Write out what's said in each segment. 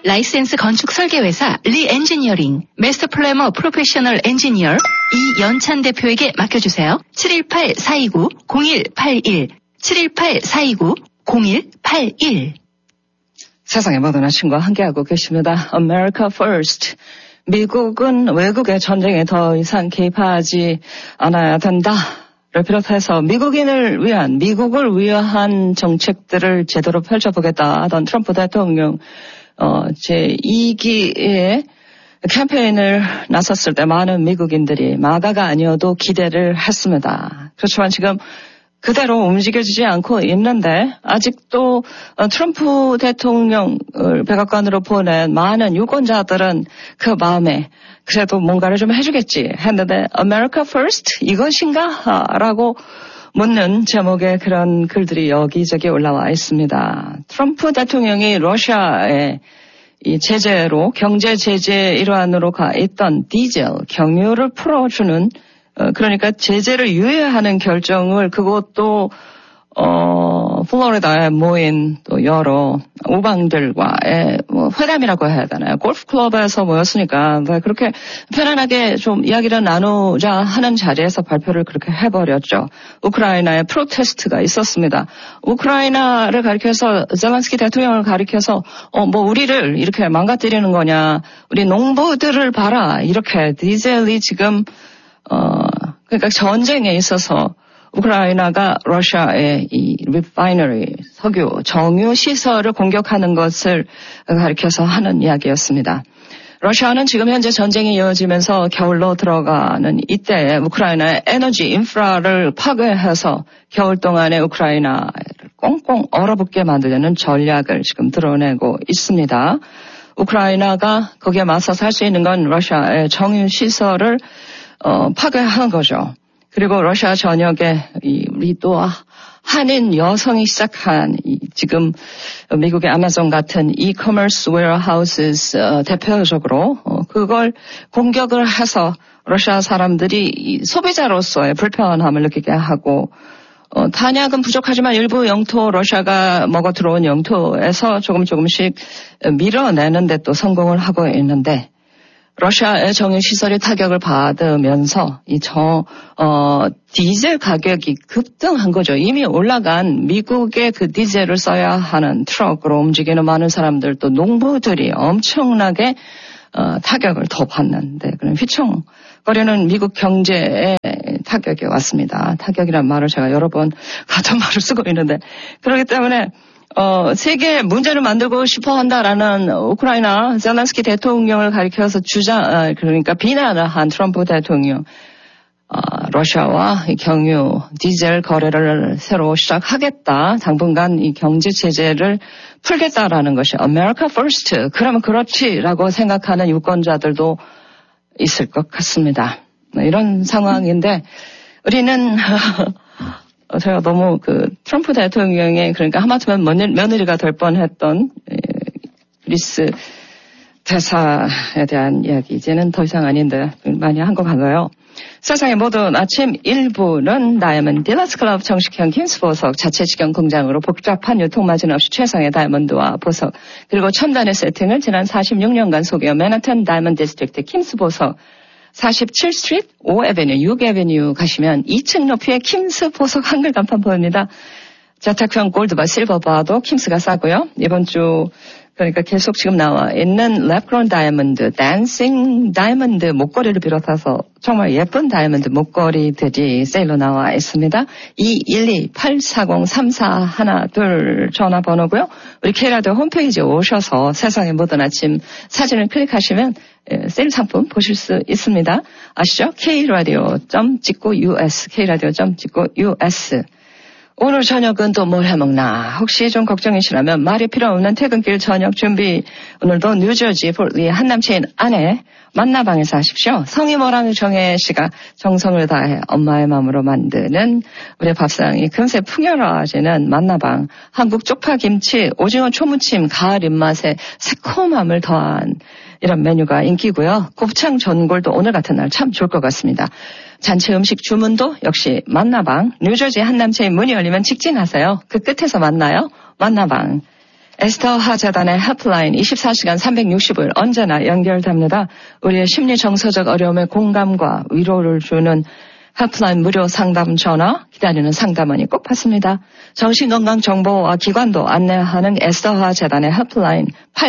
라이센스 건축 설계회사 리엔지니어링 마스터 플래머 프로페셔널 엔지니어 이연찬 대표에게 맡겨주세요. 718-429-0181 718-429-0181 세상의 모든 아침과 함께하고 계십니다. America First. 미국은 외국의 전쟁에 더 이상 개입하지 않아야 된다를 비롯해서 미국인을 위한, 미국을 위한 정책들을 제대로 펼쳐보겠다 하던 트럼프 대통령 제2기에 캠페인을 나섰을 때 많은 미국인들이 마가가 아니어도 기대를 했습니다. 그렇지만 지금 그대로 움직여지지 않고 있는데 아직도 트럼프 대통령을 백악관으로 보낸 많은 유권자들은 그 마음에 그래도 뭔가를 좀 해주겠지 했는데 America First 이것인가? 라고 묻는 제목의 그런 글들이 여기저기 올라와 있습니다. 트럼프 대통령이 러시아에 이 제재로 경제 제재 일환으로 가 있던 디젤 경유를 풀어주는 그러니까 제재를 유예하는 결정을 그것도 플로리다에 모인 또 여러 우방들과의 회담이라고 해야 되나요? 골프클럽에서 모였으니까 그렇게 편안하게 좀 이야기를 나누자 하는 자리에서 발표를 그렇게 해버렸죠. 우크라이나에 프로테스트가 있었습니다. 우크라이나를 가리켜서 젤렌스키 대통령을 가리켜서 우리를 이렇게 망가뜨리는 거냐? 우리 농부들을 봐라. 이렇게 디젤이 지금 그러니까 전쟁에 있어서 우크라이나가 러시아의 이 리파이너리 석유 정유 시설을 공격하는 것을 가리켜서 하는 이야기였습니다. 러시아는 지금 현재 전쟁이 이어지면서 겨울로 들어가는 이때에 우크라이나의 에너지 인프라를 파괴해서 겨울 동안에 우크라이나를 꽁꽁 얼어붙게 만들려는 전략을 지금 드러내고 있습니다. 우크라이나가 거기에 맞서서 할 수 있는 건 러시아의 정유 시설을 파괴하는 거죠. 그리고 러시아 전역에 우리 또 한인 여성이 시작한 지금 미국의 아마존 같은 이커머스 웨어하우스 대표적으로 그걸 공격을 해서 러시아 사람들이 소비자로서의 불편함을 느끼게 하고 탄약은 부족하지만 일부 영토 러시아가 먹어 들어온 영토에서 조금씩 밀어내는 데 또 성공을 하고 있는데 러시아의 정유시설이 타격을 받으면서 디젤 가격이 급등한 거죠. 이미 올라간 미국의 그 디젤을 써야 하는 트럭으로 움직이는 많은 사람들 또 농부들이 엄청나게 타격을 더 받는데 그런 휘청거리는 미국 경제에 타격이 왔습니다. 타격이란 말을 제가 여러 번 같은 말을 쓰고 있는데 그렇기 때문에 세계 문제를 만들고 싶어 한다라는 우크라이나 젤렌스키 대통령을 가리켜서 그러니까 비난을 한 트럼프 대통령, 러시아와 경유, 디젤 거래를 새로 시작하겠다. 당분간 이 경제 제재를 풀겠다라는 것이 America First. 그러면 그렇지라고 생각하는 유권자들도 있을 것 같습니다. 이런 상황인데 우리는 제가 너무 트럼프 대통령의 그러니까 하마터면 며느리가 될 뻔했던 그리스 대사에 대한 이야기 이제는 더 이상 아닌데 많이 한 것 같아요. 세상의 모든 아침 1부는 다이아몬드 딜러스 클럽 정식형 킴스 보석 자체 직영 공장으로 복잡한 유통마진 없이 최상의 다이아몬드와 보석 그리고 첨단의 세팅을 지난 46년간 소개한 맨하탄 다이아몬드 디스트릭트 킴스 보석 47스트리트 5에베뉴 6에베뉴 가시면 2층 높이의 킴스 보석 한글 간판 보입니다. 자탁형 골드바 실버바도 킴스가 싸고요. 이번 주 그러니까 계속 지금 나와 있는 랩그론 다이아몬드, 댄싱 다이아몬드 목걸이를 비롯해서 정말 예쁜 다이아몬드 목걸이들이 세일로 나와 있습니다. 212-840-3412 전화번호고요. 우리 K라디오 홈페이지에 오셔서 세상의 모든 아침 사진을 클릭하시면 세일 상품 보실 수 있습니다. 아시죠? Kradio.us, Kradio.us. 오늘 저녁은 또 뭘 해먹나 혹시 좀 걱정이시라면 말이 필요 없는 퇴근길 저녁 준비 오늘도 뉴저지 폴리 한남체인 아내 만나방에서 하십시오. 성이 뭐라는 정혜 씨가 정성을 다해 엄마의 마음으로 만드는 우리 밥상이 금세 풍요로워지는 만나방 한국 쪽파김치 오징어 초무침 가을 입맛에 새콤함을 더한 이런 메뉴가 인기고요. 곱창 전골도 오늘 같은 날 참 좋을 것 같습니다. 잔치 음식 주문도 역시 만나방 뉴저지 한남체인 문이 열리면 직진하세요. 그 끝에서 만나요. 만나방 에스더 재단의 헬프라인 24시간 360일 언제나 연결됩니다. 우리의 심리 정서적 어려움에 공감과 위로를 주는 헬프라인 무료 상담 전화 기다리는 상담원이 꼭 받습니다. 정신건강정보와 기관도 안내하는 에스더 재단의 헬프라인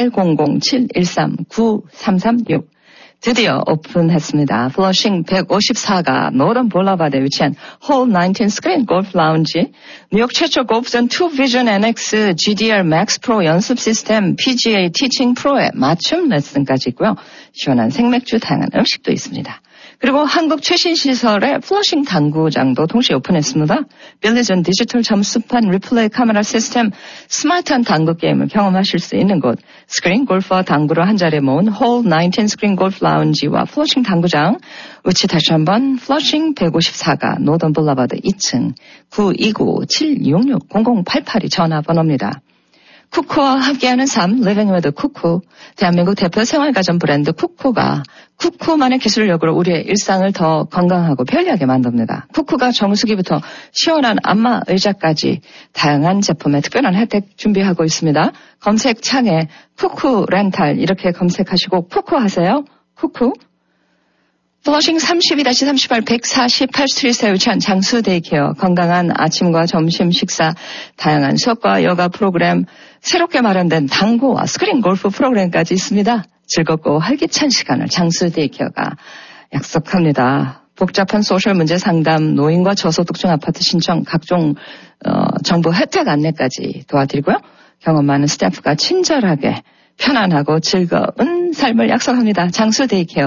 800-713-9336 드디어 오픈했습니다. 플러싱 154가 노던 볼라바드에 위치한 홀 19 스크린 골프 라운지, 뉴욕 최초 골프전 2비전 NX GDR Max Pro 연습 시스템 PGA 티칭 프로의 맞춤 레슨까지 있고요. 시원한 생맥주, 다양한 음식도 있습니다. 그리고 한국 최신 시설의 플러싱 당구장도 동시에 오픈했습니다. 빌리전 디지털 점수판 리플레이 카메라 시스템, 스마트한 당구 게임을 경험하실 수 있는 곳, 스크린 골프와 당구를 한자리에 모은 홀 19 스크린 골프 라운지와 플러싱 당구장, 위치 다시 한번 플러싱 154가 노던 볼라바드 2층 929-766-0088이 전화번호입니다. 쿠쿠와 함께하는 삶, 리빙 위드 쿠쿠. 대한민국 대표 생활가전 브랜드 쿠쿠가 쿠쿠만의 기술력으로 우리의 일상을 더 건강하고 편리하게 만듭니다. 쿠쿠가 정수기부터 시원한 안마 의자까지 다양한 제품에 특별한 혜택 준비하고 있습니다. 검색창에 쿠쿠 렌탈 이렇게 검색하시고 쿠쿠 하세요. 쿠쿠. 플러싱 32-38 148스트리트에 위치한 장수 데이케어, 건강한 아침과 점심 식사, 다양한 수업과 여가 프로그램, 새롭게 마련된 당구와 스크린 골프 프로그램까지 있습니다. 즐겁고 활기찬 시간을 장수 데이케어가 약속합니다. 복잡한 소셜 문제 상담, 노인과 저소득층 아파트 신청, 각종 정보 혜택 안내까지 도와드리고요. 경험 많은 스태프가 친절하게 편안하고 즐거운 삶을 약속합니다. 장수 데이케어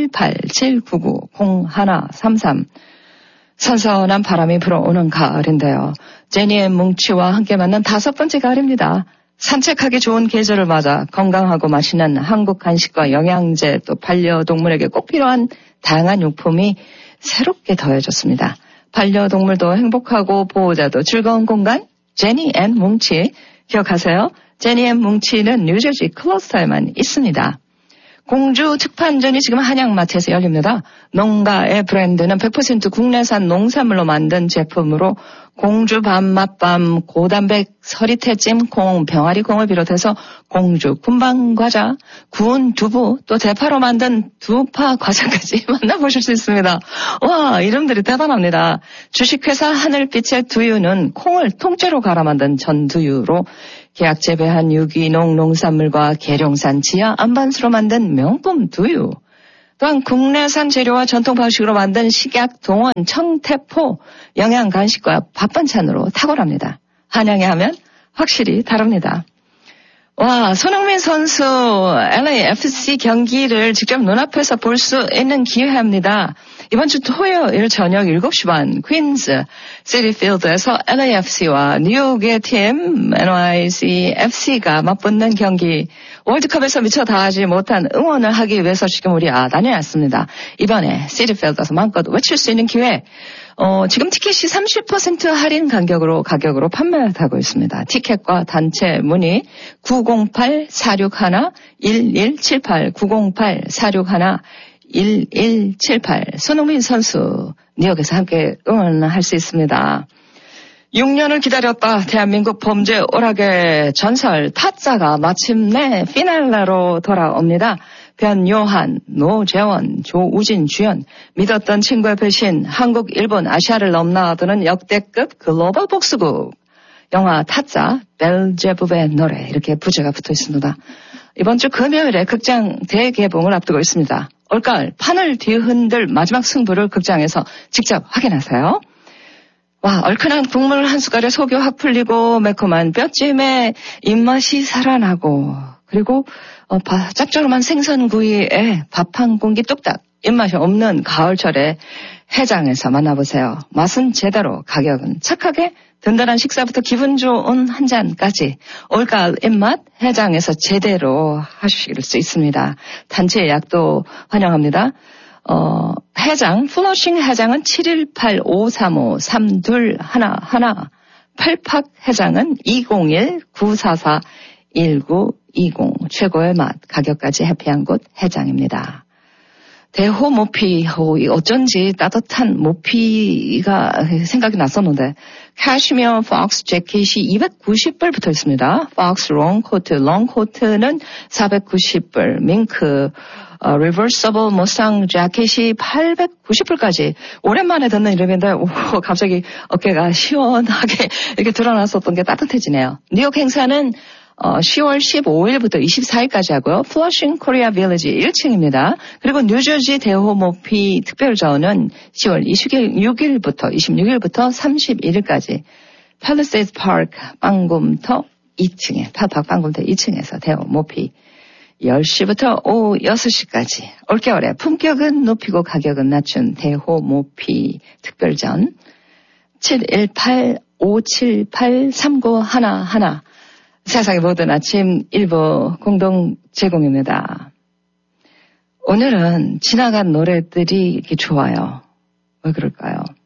718-799-0133. 선선한 바람이 불어오는 가을인데요. 제니의 뭉치와 함께 만난 5번째 가을입니다. 산책하기 좋은 계절을 맞아 건강하고 맛있는 한국 간식과 영양제, 또 반려동물에게 꼭 필요한 다양한 용품이 새롭게 더해졌습니다. 반려동물도 행복하고 보호자도 즐거운 공간, 제니 앤 뭉치 기억하세요? 제니 앤 뭉치는 뉴저지 클러스터에만 있습니다. 공주 특판전이 지금 한양마트에서 열립니다. 농가의 브랜드는 100% 국내산 농산물로 만든 제품으로 공주 밤맛밤, 고단백 서리태찜 콩, 병아리콩을 비롯해서 공주 군방과자, 구운 두부, 또 대파로 만든 두파 과자까지 만나보실 수 있습니다. 와, 이름들이 대단합니다. 주식회사 하늘빛의 두유는 콩을 통째로 갈아 만든 전두유로 계약 재배한 유기농 농산물과 계룡산 지하 안반수로 만든 명품 두유, 또한 국내산 재료와 전통 방식으로 만든 식약 동원 청태포 영양 간식과 밥 반찬으로 탁월합니다. 한양에 하면 확실히 다릅니다. 와, 손흥민 선수 LAFC 경기를 직접 눈앞에서 볼 수 있는 기회입니다. 이번 주 토요일 저녁 7시 반 퀸즈 시티필드에서 LAFC와 뉴욕의 팀 NYCFC가 맞붙는 경기, 월드컵에서 미처 다하지 못한 응원을 하기 위해서 지금 우리 다녀왔습니다. 이번에 시티필드에서 마음껏 외칠 수 있는 기회, 지금 티켓이 30% 할인 가격으로 판매하고 있습니다. 티켓과 단체 문의 908-461-1178 908-461-1178 손흥민 선수 뉴욕에서 함께 응원할 수 있습니다. 6년을 기다렸다. 대한민국 범죄 오락의 전설 타짜가 마침내 피날레로 돌아옵니다. 변요한, 노재원, 조우진 주연, 믿었던 친구의 배신, 한국, 일본, 아시아를 넘나드는 역대급 글로벌 복수극. 영화 타짜, 벨제부브의 노래, 이렇게 부제가 붙어 있습니다. 이번 주 금요일에 극장 대개봉을 앞두고 있습니다. 올가을 판을 뒤흔들 마지막 승부를 극장에서 직접 확인하세요. 와, 얼큰한 국물 한 숟갈에 속이 확 풀리고 매콤한 뼈찜에 입맛이 살아나고, 그리고 짭조름한 생선구이에 밥 한 공기 뚝딱, 입맛이 없는 가을철에 해장에서 만나보세요. 맛은 제대로, 가격은 착하게, 든든한 식사부터 기분 좋은 한 잔까지 올가을 입맛 해장에서 제대로 하실 수 있습니다. 단체 예약도 환영합니다. 해장, 플러싱 해장은 718-535-3211, 팔팍 해장은 201-944-1920, 최고의 맛, 가격까지 해피한 곳 해장입니다. 대호 모피, 어쩐지 따뜻한 모피가 생각이 났었는데, 캐시미어 폭스 재킷이 290불 붙어 있습니다. 폭스 롱코트는 490불, 밍크, 리버서블 모상 재킷이 890불까지. 오랜만에 듣는 이름인데, 갑자기 어깨가 시원하게 이렇게 드러났었던 게 따뜻해지네요. 뉴욕 행사는 10월 15일부터 24일까지 하고요. 플러싱 코리아 빌리지 1층입니다. 그리고 뉴저지 대호 모피 특별전은 10월 26일부터 31일까지 팰리세이드 파크 빵곰터 2층에, 파크 빵곰터 2층에서 대호 모피 10시부터 오후 6시까지 올겨울에 품격은 높이고 가격은 낮춘 대호 모피 특별전 718-578-3911 세상의 모든 아침 일부 공동 제공입니다. 오늘은 지나간 노래들이 이렇게 좋아요. 왜 그럴까요?